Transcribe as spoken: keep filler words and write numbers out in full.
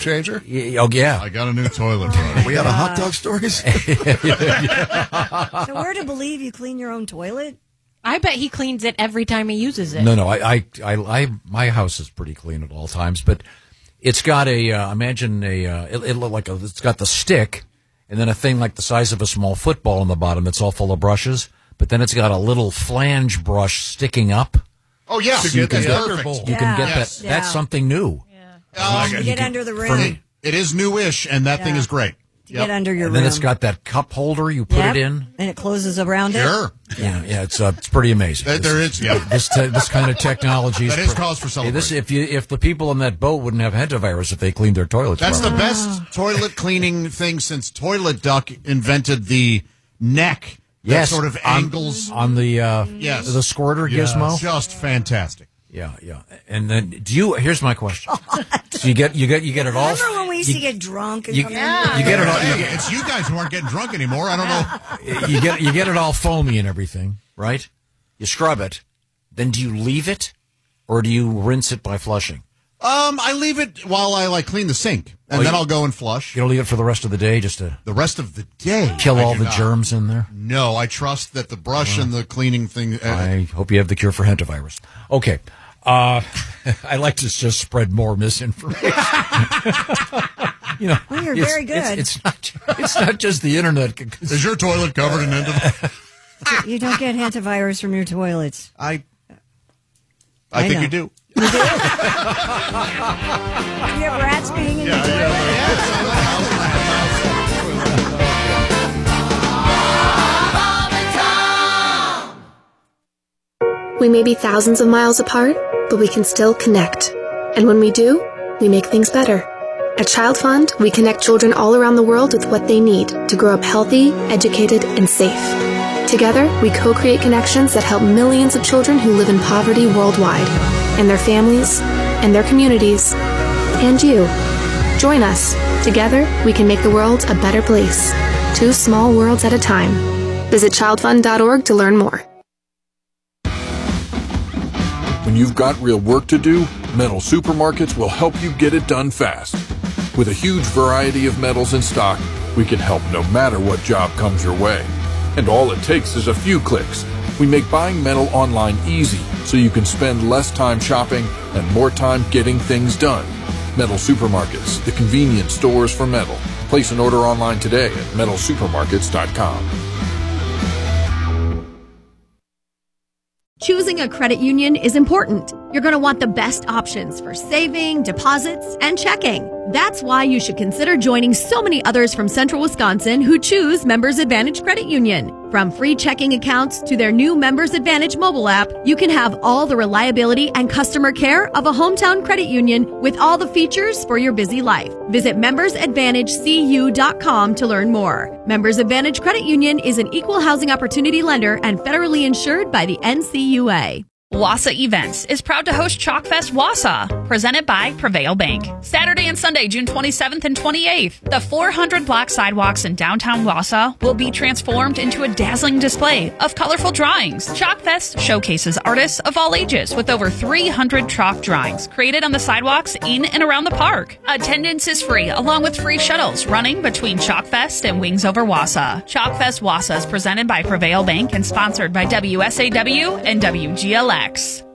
changer? Y- Oh, yeah. I got a new toilet, buddy. We out of hot dog stories? So we're to believe you clean your own toilet? I bet he cleans it every time he uses it. No, no, I, I, I, I, my house is pretty clean at all times, but it's got a, uh, imagine a, uh, it, it look like a, it's got the stick, and then a thing like the size of a small football on the bottom that's all full of brushes, but then it's got a little flange brush sticking up. Oh, yeah. So you can That's get, perfect. you Yeah. can get Yes. that. That's Yeah. something new. Um, You get under the for rim. me, it is newish, and that thing Yeah. is great. To get under your And then rim. it's got that cup holder. You put Yep. it in. And it closes around Sure. Yeah, yeah, it's uh, it's pretty amazing. There, there is, yeah. This te- this kind of technology That is cause for Hey, this, celebration. if you if the people in that boat wouldn't have hantavirus if they cleaned their toilets. That's the properly. best toilet cleaning thing since Toilet Duck invented the neck that Yes, sort of on- angles. on the uh, Yes. the squirter gizmo. Just fantastic. Yeah, yeah. And then do you? Here's my question. So you get you get you get it all. Remember when we used you, to get drunk and you, come in? you get it all. You Hey, get, it's you guys who aren't getting drunk anymore. I don't know. you get you get it all foamy and everything, right? You scrub it. Then do you leave it, or do you rinse it by flushing? Um, I leave it while I like clean the sink, and Oh, then you- I'll go and flush. You don't leave it for the rest of the day just to The rest of the day, kill I all do the not. germs in there. No, I trust that the brush and the cleaning thing. Uh, I hope you have the cure for hantavirus. Okay. Uh, I like to just spread more misinformation. you know, Well, you're it's- very good. It's, it's not. It's not just the internet. is your toilet covered in end? You don't get hantavirus from your toilets. I, I, I think know. you do. You have rats being in your toilet? We may be thousands of miles apart, but we can still connect. And when we do, we make things better. At Child Fund, we connect children all around the world with what they need to grow up healthy, educated, and safe. Together, we co-create connections that help millions of children who live in poverty worldwide, and their families, and their communities, and you. Join us. Together, we can make the world a better place. Two small worlds at a time. Visit child fund dot org to learn more. When you've got real work to do, Metal Supermarkets will help you get it done fast. With a huge variety of metals in stock, we can help no matter what job comes your way. And all it takes is a few clicks. We make buying metal online easy, so you can spend less time shopping and more time getting things done. Metal Supermarkets, the convenience stores for metal. Place an order online today at metal supermarkets dot com. Choosing a credit union is important. You're going to want the best options for saving, deposits, and checking. That's why you should consider joining so many others from Central Wisconsin who choose Members Advantage Credit Union. From free checking accounts to their new Members Advantage mobile app, you can have all the reliability and customer care of a hometown credit union with all the features for your busy life. Visit members advantage c u dot com to learn more. Members Advantage Credit Union is an equal housing opportunity lender and federally insured by the N C U A. Wassa Events is proud to host Chalkfest Wassa, presented by Prevail Bank. Saturday and Sunday, June twenty-seventh and twenty-eighth, the four hundred block sidewalks in downtown Wassa will be transformed into a dazzling display of colorful drawings. Chalkfest showcases artists of all ages with over three hundred chalk drawings created on the sidewalks in and around the park. Attendance is free, along with free shuttles running between Chalkfest and Wings Over Wassa. Chalkfest Wassa is presented by Prevail Bank and sponsored by W S A W and W G L X.